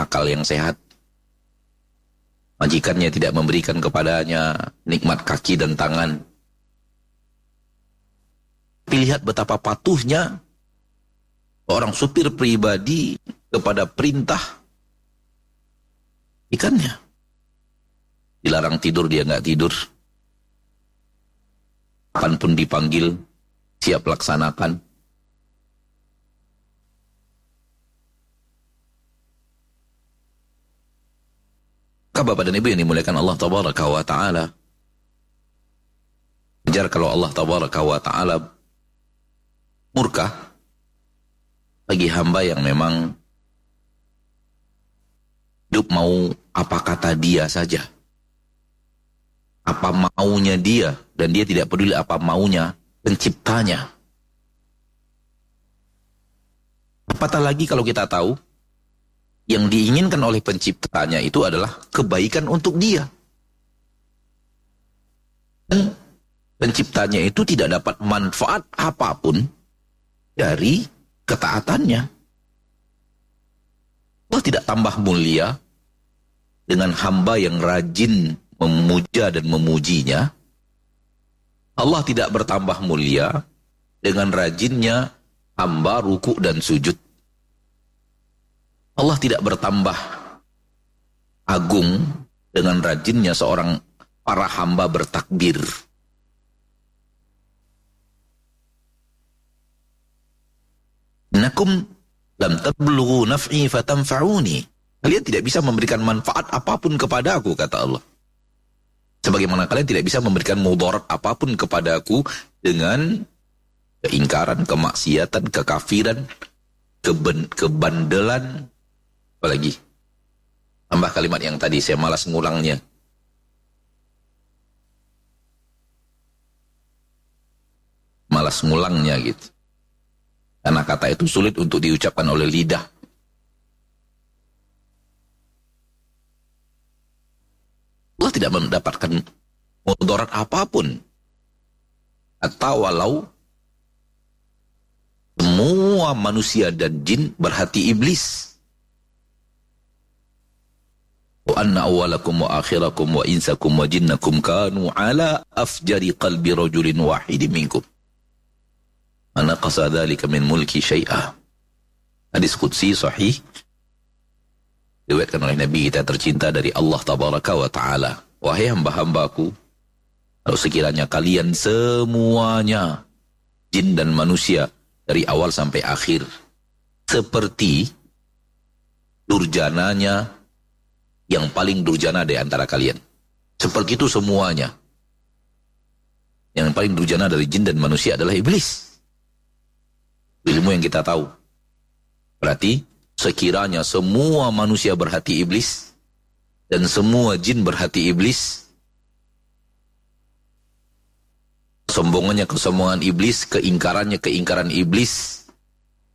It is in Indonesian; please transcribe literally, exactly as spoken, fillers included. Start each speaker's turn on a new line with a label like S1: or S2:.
S1: akal yang sehat. Majikannya tidak memberikan kepadanya nikmat kaki dan tangan. Tapi lihat betapa patuhnya seorang supir pribadi kepada perintah ikannya. Dilarang tidur, dia nggak tidur. Kapanpun dipanggil, siap laksanakan. Bapak dan Ibu yang dimuliakan Allah Tabaraka wa Ta'ala, wajar kalau Allah Tabaraka wa Ta'ala murka bagi hamba yang memang hidup mau apa kata dia saja, apa maunya dia, dan dia tidak peduli apa maunya penciptanya. Apatah lagi kalau kita tahu yang diinginkan oleh penciptanya itu adalah kebaikan untuk dia. Dan penciptanya itu tidak dapat manfaat apapun dari ketaatannya. Allah tidak tambah mulia dengan hamba yang rajin memuja dan memujinya. Allah tidak bertambah mulia dengan rajinnya hamba ruku dan sujud. Allah tidak bertambah agung dengan rajinnya seorang para hamba bertakbir. Innakum lam tablughu naf'i fatanfa'uni. Kalian tidak bisa memberikan manfaat apapun kepadaku, kata Allah. Sebagaimana kalian tidak bisa memberikan mudarat apapun kepadaku dengan keingkaran, kemaksiatan, kekafiran, keben, kebandelan. Apalagi tambah kalimat yang tadi, saya malas ngulangnya. Malas ngulangnya gitu. Karena kata itu sulit untuk diucapkan oleh lidah. Allah tidak mendapatkan mudarat apapun. Atau walau semua manusia dan jin berhati iblis. Wa anna awwalakum wa akhirakum wa insakum wa jinnakum kanu ala afjari qalbi rajulin wahidin minkum. Ana qasa dzalika min mulki syai'a. Hadis qudsi sahih diriwayatkan oleh Nabi kita tercinta dari Allah Tabaraka wa Ta'ala. Wahai hamba-hambaku, kalau sekiranya kalian semuanya, jin dan manusia, dari awal sampai akhir, seperti durjananya yang paling durjana di antara kalian. Seperti itu semuanya. Yang paling durjana dari jin dan manusia adalah iblis. Ilmu yang kita tahu. Berarti sekiranya semua manusia berhati iblis dan semua jin berhati iblis, kesombongannya kesombongan iblis, keingkarannya keingkaran iblis,